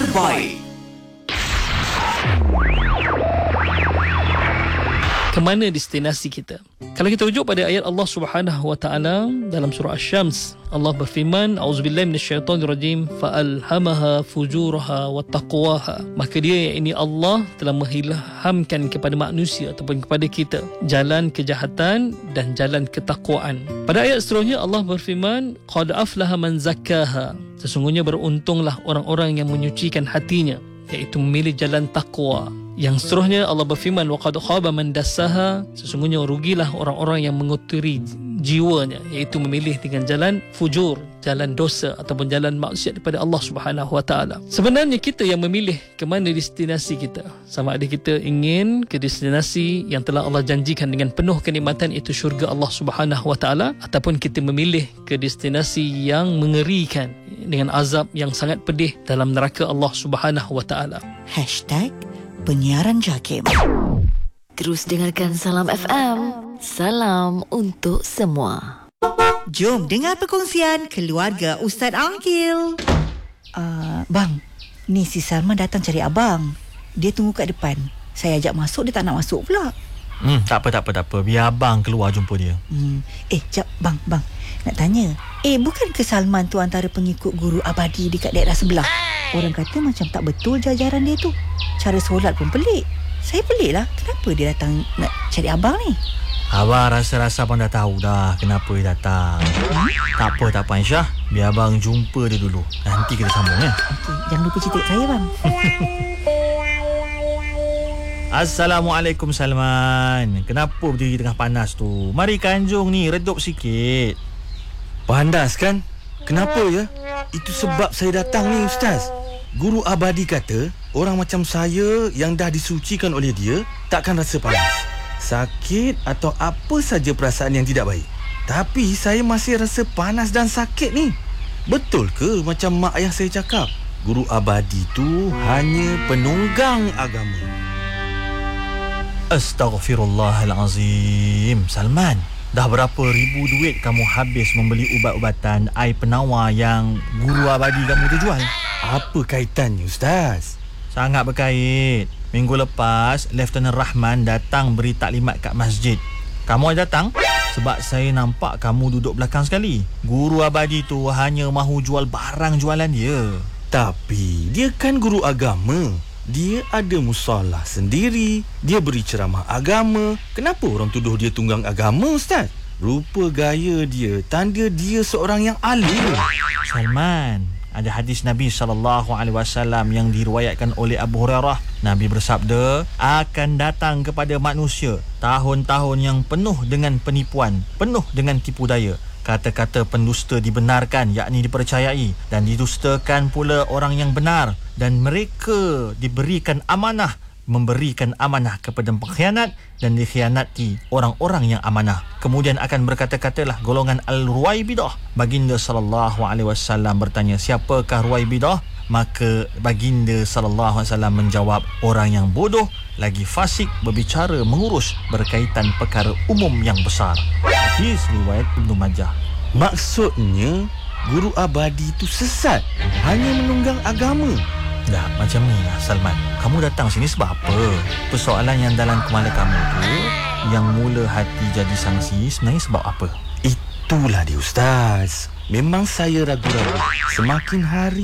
terbaik. Kemana destinasi kita? Kalau kita rujuk pada ayat Allah Subhanahu wa taala dalam surah Asy-Syams, Allah berfirman, A'udzubillahi minasyaitonirrajim, fa'alhamaha fujuraha wa taqwaha. Maka dia, yakni Allah, telah mengilhamkan kepada manusia ataupun kepada kita jalan kejahatan dan jalan ketakwaan. Pada ayat seterusnya Allah berfirman, qad aflaha man zakkaha. Sesungguhnya beruntunglah orang-orang yang menyucikan hatinya, iaitu memilih jalan takwa. Yang seterusnya Allah berfirman, waqad khaba man dassaha. Sesungguhnya rugilah orang-orang yang mengotori jiwanya, iaitu memilih dengan jalan fujur, jalan dosa ataupun jalan maksiat daripada Allah Subhanahu wa taala. Sebenarnya kita yang memilih ke mana destinasi kita. Sama ada kita ingin ke destinasi yang telah Allah janjikan dengan penuh kenikmatan, iaitu syurga Allah Subhanahu wa taala, ataupun kita memilih ke destinasi yang mengerikan dengan azab yang sangat pedih dalam neraka Allah Subhanahu wa taala. Penyiaran JAKIM. Terus dengarkan Salam FM. Salam untuk semua. Jom dengar perkongsian keluarga Ustaz Angkil. Bang, ni si Salman datang cari abang. Dia tunggu kat depan. Saya ajak masuk, dia tak nak masuk pula. Tak apa. Biar abang keluar jumpa dia. Jap, bang. Nak tanya. Bukan ke Salman tu antara pengikut guru abadi dekat daerah sebelah? Orang kata macam tak betul jajaran dia tu. Cara solat pun pelik. Saya pelik lah. Kenapa dia datang nak cari abang ni? Abang rasa-rasa abang dah tahu dah kenapa dia datang. Tak apa Aisyah. Biar abang jumpa dia dulu. Nanti kita sambung ya. Okey, jangan lupa cerita kat saya bang. Assalamualaikum Salman. Kenapa berdiri tengah panas tu? Mari kanjung ni, redup sikit. Panas kan? Kenapa ya? Itu sebab saya datang ni Ustaz. Guru abadi kata orang macam saya yang dah disucikan oleh dia takkan rasa panas, sakit atau apa saja perasaan yang tidak baik. Tapi saya masih rasa panas dan sakit ni. Betul ke macam mak ayah saya cakap? Guru abadi tu hanya penunggang agama. Astaghfirullahalazim. Salman, dah berapa ribu duit kamu habis membeli ubat-ubatan air penawar yang guru abadi kamu tu jual? Apa kaitannya Ustaz? Sangat berkait. Minggu lepas Lieutenant Rahman datang beri taklimat kat masjid. Kamu ada datang? Sebab saya nampak kamu duduk belakang sekali. Guru abadi tu hanya mahu jual barang jualan dia. Tapi dia kan guru agama. Dia ada musalah sendiri. Dia beri ceramah agama. Kenapa orang tuduh dia tunggang agama Ustaz? Rupa gaya dia tanda dia seorang yang alim. Salman, ada hadis Nabi SAW yang diriwayatkan oleh Abu Hurairah. Nabi bersabda, akan datang kepada manusia tahun-tahun yang penuh dengan penipuan, penuh dengan tipu daya. Kata-kata pendusta dibenarkan, yakni dipercayai, dan didustakan pula orang yang benar. Dan mereka diberikan amanah, memberikan amanah kepada pengkhianat, dan dikhianati orang-orang yang amanah. Kemudian akan berkata-katalah golongan Al-Ruwaibidah. Baginda SAW bertanya, siapakah Ruwaibidah? Maka baginda SAW menjawab, orang yang bodoh lagi fasik berbicara mengurus berkaitan perkara umum yang besar. Hadis riwayat Ibnu Majah. Maksudnya guru abadi itu sesat, hanya menunggang agama. Dah macam ni lah Salman. Kamu datang sini sebab apa? Persoalan yang dalam kepala kamu tu, yang mula hati jadi sangsi, sebenarnya sebab apa? Itulah dia Ustaz. Memang saya ragu-ragu. Semakin hari